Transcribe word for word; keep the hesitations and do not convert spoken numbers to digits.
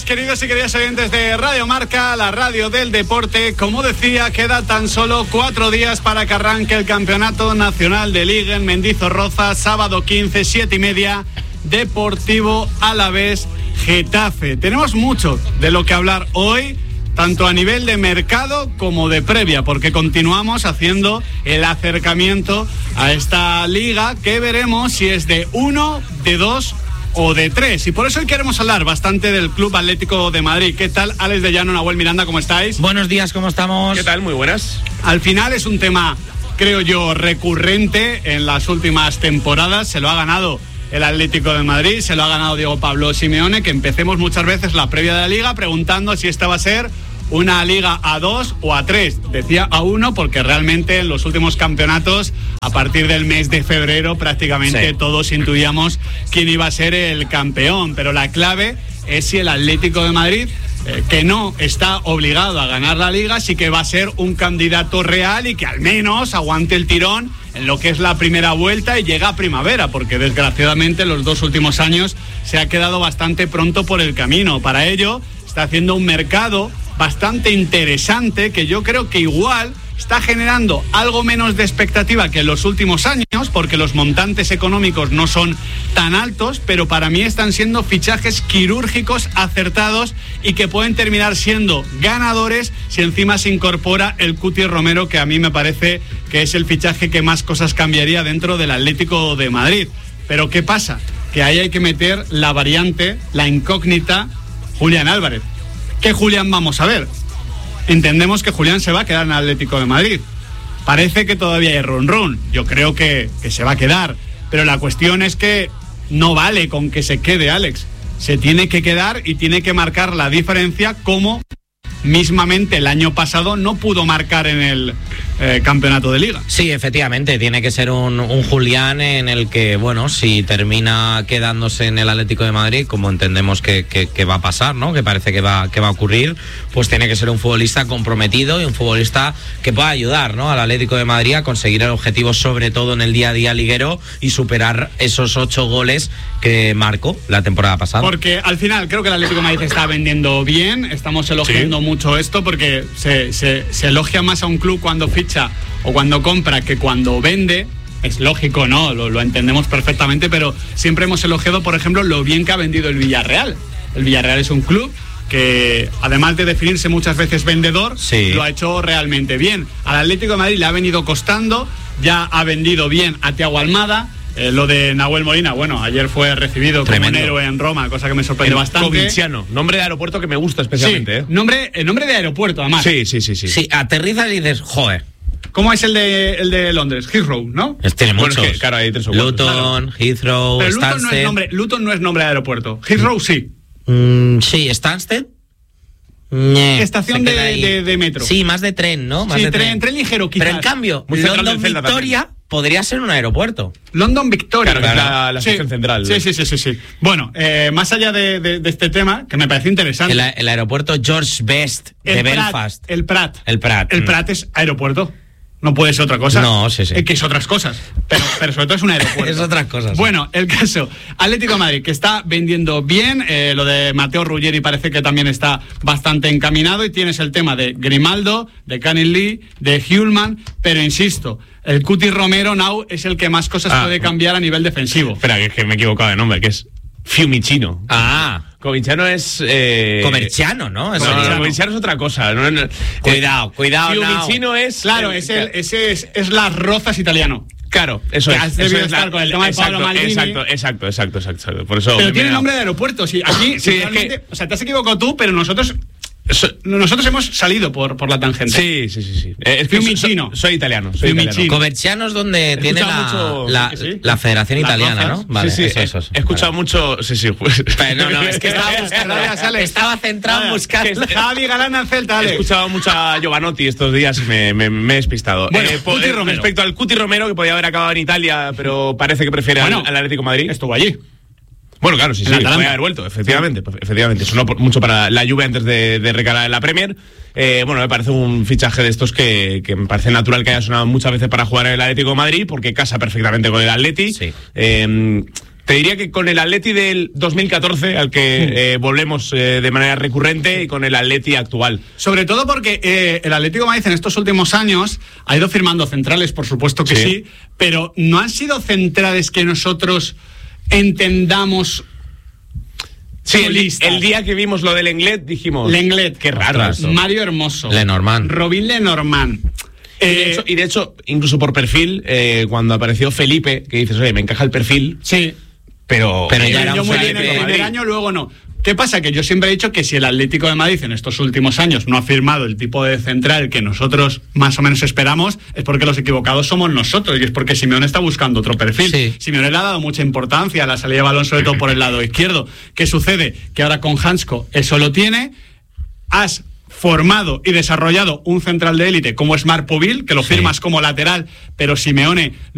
días, queridos y queridas oyentes de Radio Marca, la radio del deporte. Como decía, queda tan solo cuatro días para que arranque el Campeonato Nacional de Liga en Mendizorroza, sábado quince, siete y media, Deportivo Alavés Getafe. Tenemos mucho de lo que hablar hoy, tanto a nivel de mercado como de previa, porque continuamos haciendo el acercamiento a esta liga que veremos si es de uno, de dos o de tres. Y por eso hoy queremos hablar bastante del Club Atlético de Madrid. ¿Qué tal, Alex de Llano, Nahuel Miranda? ¿Cómo estáis? Buenos días, ¿cómo estamos? ¿Qué tal? Muy buenas. Al final es un tema, creo yo, recurrente en las últimas temporadas. Se lo ha ganado el Atlético de Madrid, se lo ha ganado Diego Pablo Simeone, que empecemos muchas veces la previa de la liga preguntando si esta va a ser una liga a dos o a tres. Decía a uno porque realmente en los últimos campeonatos, a partir del mes de febrero, prácticamente sí, todos intuíamos quién iba a ser el campeón. Pero la clave es si el Atlético de Madrid, eh, que no está obligado a ganar la liga, sí que va a ser un candidato real y que al menos aguante el tirón en lo que es la primera vuelta y llega a primavera, porque desgraciadamente los dos últimos años se ha quedado bastante pronto por el camino. Para ello está haciendo un mercado bastante interesante que yo creo que igual está generando algo menos de expectativa que en los últimos años, porque los montantes económicos no son tan altos, pero para mí están siendo fichajes quirúrgicos acertados y que pueden terminar siendo ganadores si encima se incorpora el Cuti Romero, que a mí me parece que es el fichaje que más cosas cambiaría dentro del Atlético de Madrid. Pero ¿qué pasa? Que ahí hay que meter la variante, la incógnita, Julián Álvarez. ¿Qué Julián vamos a ver? Entendemos que Julián se va a quedar en el Atlético de Madrid. Parece que todavía hay run run. Yo creo que, que se va a quedar. Pero la cuestión es que no vale con que se quede, Alex. Se tiene que quedar y tiene que marcar la diferencia, como mismamente el año pasado no pudo marcar en el eh, campeonato de liga. Sí, efectivamente, tiene que ser un, un Julián en el que, bueno, si termina quedándose en el Atlético de Madrid, como entendemos que, que, que va a pasar, ¿no? Que parece que va, que va a ocurrir, pues tiene que ser un futbolista comprometido y un futbolista que pueda ayudar, ¿no?, al Atlético de Madrid a conseguir el objetivo, sobre todo en el día a día liguero, y superar esos ocho goles que marcó la temporada pasada. Porque al final creo que el Atlético de Madrid está vendiendo bien, estamos elogiando sí. mucho esto, porque se, se, se elogia más a un club cuando ficha o cuando compra que cuando vende. Es lógico, ¿no? Lo, lo entendemos perfectamente, pero siempre hemos elogiado, por ejemplo, lo bien que ha vendido el Villarreal. El Villarreal es un club que, además de definirse muchas veces vendedor, sí. lo ha hecho realmente bien. Al Atlético de Madrid le ha venido costando, ya ha vendido bien a Thiago Almada. Eh, lo de Nahuel Molina, bueno, ayer fue recibido Tremendo. como un héroe en Roma, cosa que me sorprendió el bastante. Covinciano, nombre de aeropuerto que me gusta especialmente. Sí, ¿eh? nombre, el nombre de aeropuerto, además. Sí, sí, sí, sí. Sí, aterriza y dices, joder. ¿Cómo es el de el de Londres? Heathrow, ¿no? Tiene muchos. Bueno, es que, claro, hay tres o cuatro. Luton, claro. Heathrow, Pero Luton Stansted. no, es nombre, Luton no es nombre de aeropuerto. Heathrow sí. Mm, sí, Stansted. Ñe, Estación de, de, de metro. Sí, más de tren, ¿no? Más sí, de tren, tren. tren ligero, quizás. Pero en cambio, Muy London Victoria también podría ser un aeropuerto. London Victoria. Claro, claro. La, la estación sí. central. Sí, sí, sí, sí, sí. Bueno, eh, más allá de, de, de este tema, que me parece interesante. El, el aeropuerto George Best de el Belfast. Prat, el Prat. El Prat. El mm. Prat es aeropuerto. No puede ser otra cosa. No, sí, sí. Eh, que es otras cosas. Pero, pero sobre todo es un aeropuerto. Es otras cosas. Bueno, el caso. Atlético de Madrid, que está vendiendo bien. Eh, lo de Mateo Ruggeri parece que también está bastante encaminado. Y tienes el tema de Grimaldo, de Canning Lee, de Hullman. Pero insisto, el Cuti Romero now es el que más cosas ah, puede cambiar a nivel defensivo. Espera, que, es que me he equivocado de nombre, que es Fiumicino. Ah. Covinciano es... Eh... Comerciano, ¿no? No, no, no, Covinciano es otra cosa. No, no, cuidado, cuidado. Fiumicino no. es... Claro, es, el, ese es, es las Rozas italiano. Claro, eso que es. Has eso es es la, con el tema exacto, de Pablo Maldini. exacto, exacto, exacto, exacto. Por eso pero tiene da... nombre de aeropuerto, sí. Aquí, sí, es que... o sea, te has equivocado tú, pero nosotros... So, nosotros hemos salido por, por la tangente. Sí, sí, sí, sí. Eh, es que Fiumicino. Soy, soy italiano, soy italiano. Comerciano es donde tiene la, mucho... la, ¿Sí? la Federación Las Italiana, Rozas. ¿no? Vale, sí, sí, eso, he, eso, eso. he escuchado vale. mucho... Sí, sí. Pues... No, no, es que estaba buscando, estaba centrado en buscar. Javi Galán al Celta, He escuchado mucho a Giovanotti estos días y me, me, me he despistado. Bueno, eh, Cuti Romero. Respecto al Cuti Romero, que podía haber acabado en Italia, pero parece que prefiere bueno, al, al Atlético de Madrid. Estuvo allí. Bueno, claro, sí, sí, podía haber vuelto, efectivamente, sí. efectivamente. Sonó por, mucho para la Juve antes de, de recalar en la Premier. Eh, bueno, me parece un fichaje de estos que, que me parece natural que haya sonado muchas veces para jugar en el Atlético de Madrid, porque casa perfectamente con el Atleti. Sí. Eh, Te diría que con el Atleti del dos mil catorce, al que eh, volvemos eh, de manera recurrente, y con el Atleti actual. Sobre todo porque eh, el Atlético de Madrid en estos últimos años ha ido firmando centrales, por supuesto que sí, sí pero no han sido centrales que nosotros entendamos. Sí, el, el día que vimos lo del Lenglet dijimos... Lenglet. Qué raro esto. Mario Hermoso. Lenormand. Robin Lenormand. Y de, hecho, y de hecho, incluso por perfil, eh, cuando apareció Felipe, que dices, oye, me encaja el perfil. Sí. Pero, pero ya era un muy bien el primer año, luego no. ¿Qué pasa? Que yo siempre he dicho que si el Atlético de Madrid en estos últimos años no ha firmado el tipo de central que nosotros más o menos esperamos, es porque los equivocados somos nosotros, y es porque Simeone está buscando otro perfil. Sí. Simeone le ha dado mucha importancia a la salida de balón, sobre todo por el lado izquierdo. ¿Qué sucede? Que ahora con Hansko eso lo tiene. Has formado y desarrollado un central de élite como es Marc Povil, que lo firmas sí. como lateral, pero Simeone